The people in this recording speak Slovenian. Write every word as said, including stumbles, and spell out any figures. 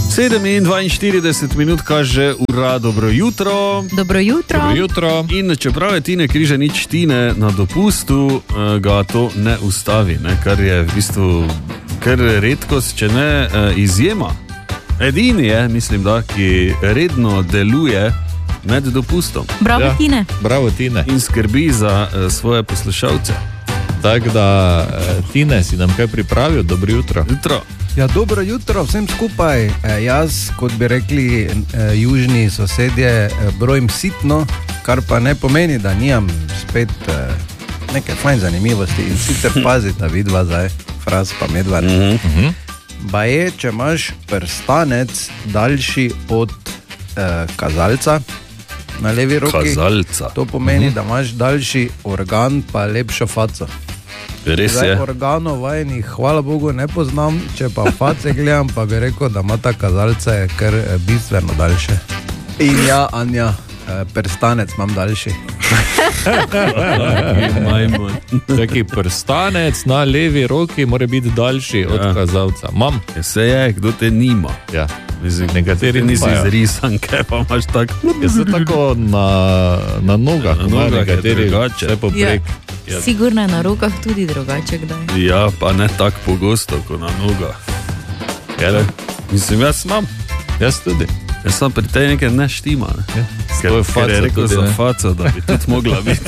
sedem in dvainštirideset minut kaže ura, dobro jutro. Dobro jutro. Dobro jutro. In čeprav je Tine Križanič Tine na dopustu, ga to ne ustavi, ne? Kar je v bistvu kar redkost, če ne izjema. Edini je, mislim, da, ki redno deluje med dopustom. Bravo, ja. Tine. Bravo, Tine. In skrbi za svoje poslušalce. Tako da, Tine, si nam kaj pripravil? Dobro jutro. Jutro. Ja, dobro jutro vsem skupaj. E, jaz, kot bi rekli e, južni sosedje, e, brojim sitno, kar pa ne pomeni, da nimam spet e, nekaj fajn zanimivosti. In sicer pazita vidva zdaj, fraz pa medvar. Mm-hmm. Ba je, če imaš prstanec daljši od e, kazalca na levi roki, Kazalca. to pomeni, Mm-hmm. da imaš daljši organ pa lepšo faco. Res Zdaj, je. organov vajenih, hvala Bogu, ne poznam, če pa face gledam, pa bi rekel, da ima ta kazalce kar bistveno daljše. In ja, Anja, prstanec imam daljši. Taki prstanec na levi roki mora biti daljši ja. od kazalca. Mam. Se je, kdo te nima. Ja. Mislim, nekateri nisi nimajo. Zrisan, kaj pa imaš tako. Jaz sem tako na, na nogah, Na nogah je nekateri drugače. vse poprek. Ja. Sigurno je na rokah tudi drugače kdaj. Ja, pa ne tako pogosto, kot na nogah. Jele? Mislim, jaz imam. Jaz tudi. Jaz sem pri tej nekaj ne štima. Ne? Ja. Ker, ker je rekel za faco, da bi tudi mogla biti.